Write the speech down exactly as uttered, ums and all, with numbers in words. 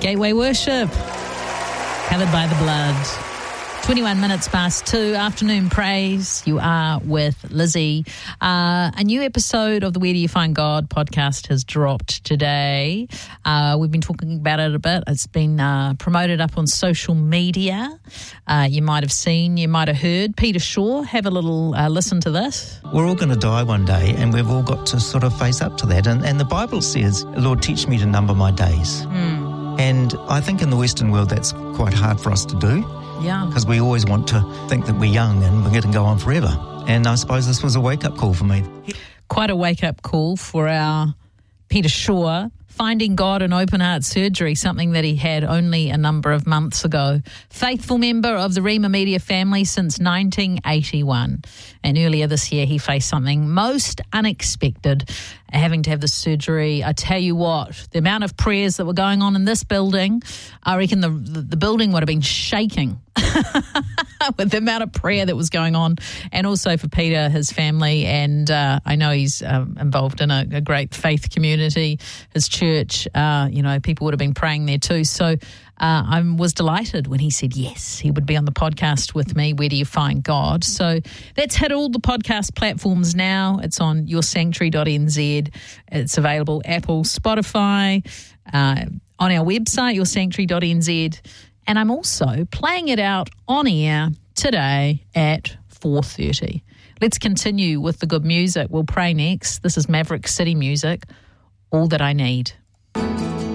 Gateway Worship, covered by the blood. twenty-one minutes past two, afternoon praise. You are with Lizzie. Uh, a new episode of the Where Do You Find God podcast has dropped today. Uh, we've been talking about it a bit. It's been uh, promoted up on social media. Uh, you might have seen, you might have heard. Peter Shaw, have a little uh, listen to this. We're all going to die one day, and we've all got to sort of face up to that. And, and the Bible says, Lord, teach me to number my days. Mm. And I think in the Western world that's quite hard for us to do. Yeah. Because we always want to think that we're young and we're going to go on forever. And I suppose this was a wake-up call for me. Quite a wake-up call for our Peter Shaw. Finding God in open heart surgery, something that he had only a number of months ago. Faithful member of the Rima Media family since nineteen eighty-one. And earlier this year, he faced something most unexpected, having to have the surgery. I tell you what, the amount of prayers that were going on in this building, I reckon the, the, the building would have been shaking with the amount of prayer that was going on. And also for Peter, his family, and uh, I know he's um, involved in a, a great faith community, his church, uh, you know, people would have been praying there too. So uh, I was delighted when he said yes, he would be on the podcast with me, Where Do You Find God? So that's hit all the podcast platforms now. It's on your sanctuary dot n z. It's available Apple, Spotify, uh, on our website, your sanctuary dot n z. And I'm also playing it out on air today at four thirty. Let's continue with the good music. We'll pray next. This is Maverick City Music, All That I Need.